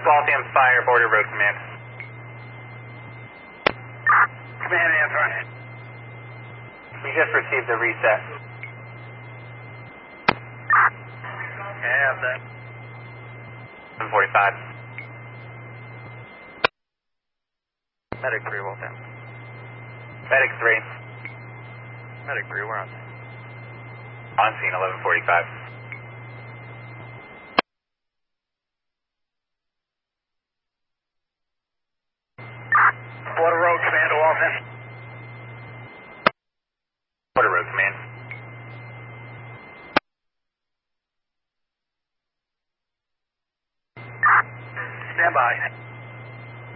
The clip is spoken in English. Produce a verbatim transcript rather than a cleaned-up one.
Waltham Fire, Border Road Command. Command answer. We just received a reset. Okay, I have that. seven forty-five. Medic three, Waltham. Medic three. Medic three, we're on. On scene, eleven forty-five. Border Road Command to Waltham. Border Road Command. Stand by.